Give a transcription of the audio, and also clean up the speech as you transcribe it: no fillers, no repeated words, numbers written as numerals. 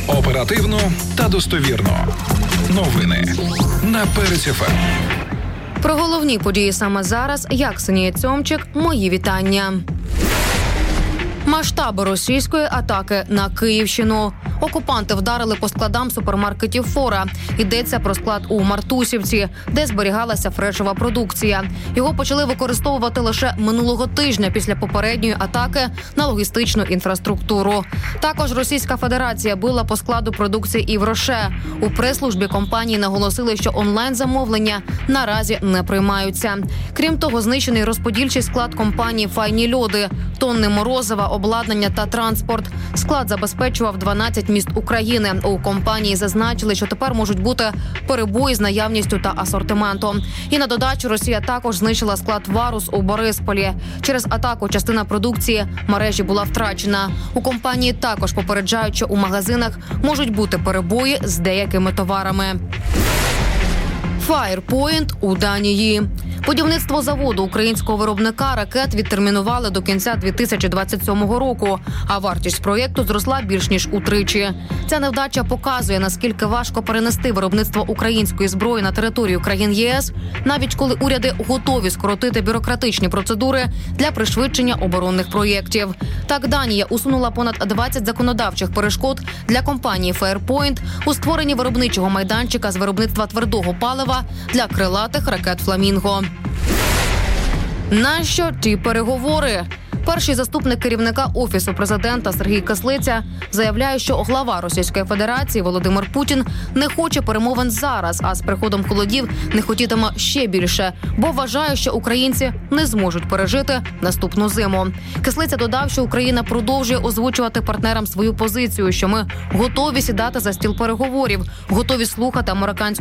Оперативно та достовірно. Новини на Перець ФМ. Про головні події саме зараз, я, Ксенія Цьомчик, мої вітання. Масштаби російської атаки на Київщину. Окупанти вдарили по складам супермаркетів «Фора». Йдеться про склад у Мартусівці, де зберігалася фрешова продукція. Його почали використовувати лише минулого тижня після попередньої атаки на логістичну інфраструктуру. Також Російська Федерація била по складу продукції і в Роше. У прес-службі компанії наголосили, що онлайн-замовлення наразі не приймаються. Крім того, знищений розподільчий склад компанії «Файні льоди», тонни морозива, обладнання та транспорт. Склад забезпечував 12 міст України. У компанії зазначили, що тепер можуть бути перебої з наявністю та асортиментом. І на додачу Росія також знищила склад «Варус» у Борисполі. Через атаку частина продукції мережі була втрачена. У компанії також попереджають, що у магазинах можуть бути перебої з деякими товарами. Firepoint у Данії. Будівництво заводу українського виробника ракет відтермінували до кінця 2027 року, а вартість проєкту зросла більш ніж утричі. Ця невдача показує, наскільки важко перенести виробництво української зброї на територію країн ЄС, навіть коли уряди готові скоротити бюрократичні процедури для пришвидшення оборонних проєктів. Так, Данія усунула понад 20 законодавчих перешкод для компанії Firepoint у створенні виробничого майданчика з виробництва твердого палива для крилатих ракет «Фламінго». Нащо ті переговори? Перший заступник керівника Офісу президента Сергій Кислиця заявляє, що глава Російської Федерації Володимир Путін не хоче перемовин зараз, а з приходом холодів не хотітиме ще більше, бо вважає, що українці не зможуть пережити наступну зиму. Кислиця додав, що Україна продовжує озвучувати партнерам свою позицію, що ми готові сідати за стіл переговорів, готові слухати американську